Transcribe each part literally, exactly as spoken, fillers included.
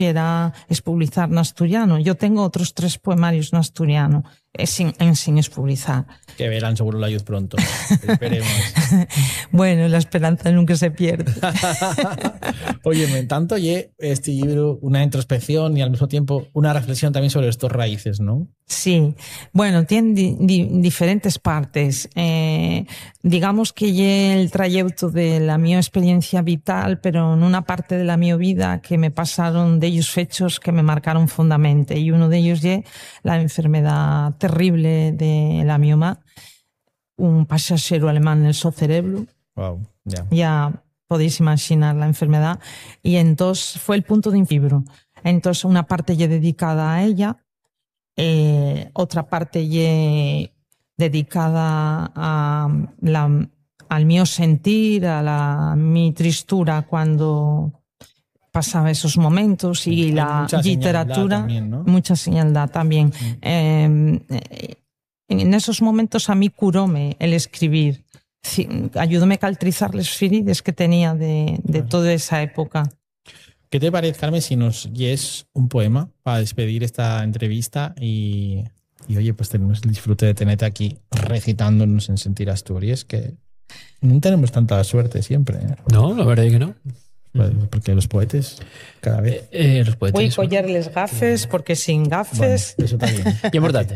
era expublicar en asturiano. Yo tengo otros tres poemarios en asturiano, sin, en sin expublicar. Que verán seguro la luz pronto. Esperemos. Bueno, la esperanza nunca se pierde. Oye, tanto oye este libro una introspección y al mismo tiempo una reflexión también sobre estos raíces, ¿no? Sí, bueno, tiene di, di, diferentes partes. Eh, digamos que lle el trayecto de la mi experiencia vital, pero en una parte de la mi vida que me pasaron de ellos fechos que me marcaron fundamente. Y uno de ellos lle la enfermedad terrible de la mioma, un pasajero alemán en el so cerebro. Wow, yeah. Ya podéis imaginar la enfermedad. Y entonces fue el punto de infibro. Entonces una parte lle dedicada a ella. Eh, otra parte ye dedicada a la, al mío sentir, a la mi tristura cuando pasaba esos momentos y sí, la literatura, también, ¿no? mucha señaldad también. Sí. Eh, en esos momentos a mí curóme el escribir, ayudóme a caltrizar las feridas que tenía de, de claro. toda esa época. ¿Qué te parece, Carmen, si nos guíes un poema para despedir esta entrevista y, y oye, pues tenemos el disfrute de tenerte aquí recitándonos en Sentir Asturias, que no tenemos tanta suerte siempre, ¿eh? No, la verdad es que no. Pues porque los poetas cada vez... Eh, eh, los poetas, voy a collarles gafes, porque sin gafes... Bueno, eso también. Y importante.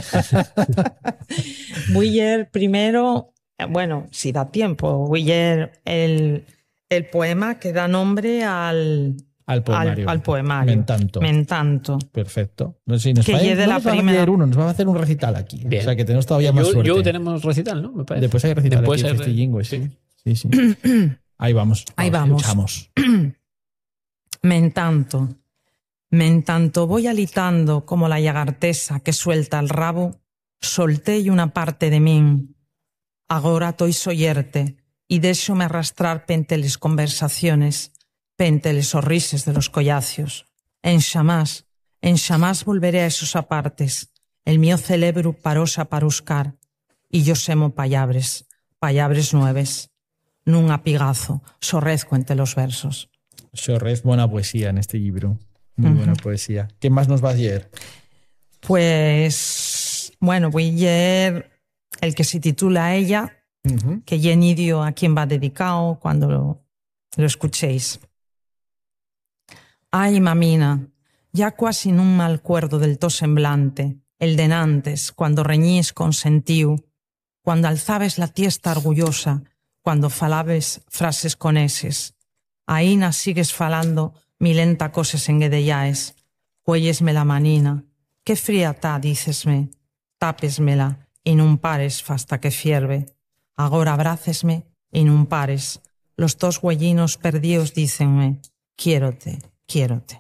Voy a ir primero, bueno, si da tiempo, voy a ir el... el poema que da nombre al, al poemario. Al, al poemario. Mentanto. Mentanto. Perfecto. No, si nos que falla, de no la nos va primera... a hacer uno, nos va a hacer un recital aquí. Bien. O sea que tenemos todavía más yo, suerte. Yo tenemos recital, ¿no? Me parece. Después hay recital Después aquí en Festillingüe, sí. Sí, sí. Ahí vamos. Ahí vamos. Escuchamos. Mentanto. Mentanto voy alitando como la llagartesa que suelta el rabo, solté y una parte de min. Agora toi soyerte y déxome arrastrar pente les conversaciones, pente les sorrises de los collacios. En xamás, en xamás volveré a esos apartes. El mío cerebro parosa para buscar y yo semo pallabres, pallabres nueves. Nun apigazo, sorrezco entre los versos. Sorrez buena poesía en este libro. Muy uh-huh. buena poesía. ¿Qué más nos vas a leer? Pues, bueno, voy a leer el que se titula Ella, uh-huh. que ya inidio a quien va dedicado cuando lo, lo escuchéis. Ay, mamina, ya cuasi nun mal cuerdo del to semblante, el de nantes, cuando reñís con sentiu, cuando alzabes la tiesta orgullosa, cuando falabes frases con eses. Aína sigues falando milenta coses enguedellaes, cuellesme la manina, que fría ta, dícesme, tápesmela y nun pares fasta que fierve. Agora abrácesme y nun pares. Los dos huellinos perdíos dícenme, quiérote, quiérote.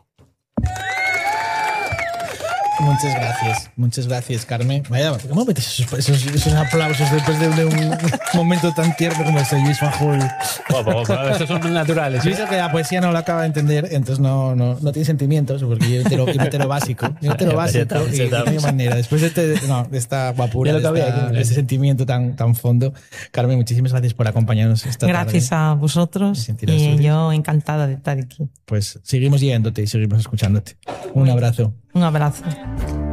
Muchas gracias, muchas gracias, Carmen. Vaya, ¿cómo metes esos, esos, esos aplausos después de, de un momento tan tierno como ese Luis Fajol? Oh, oh, oh, estos son naturales. Yo sé que la poesía no lo acaba de entender, entonces no, no, no tiene sentimientos, porque yo te lo, yo te lo básico. Yo te lo básico y, y de mi manera. Después de, este, no, de esta guapura, de, esta, de este sentimiento tan, tan fondo, Carmen, muchísimas gracias por acompañarnos esta gracias tarde. a vosotros y yo encantada de estar aquí. Pues seguimos llegándote y seguimos escuchándote. Un Muy abrazo. Un abrazo.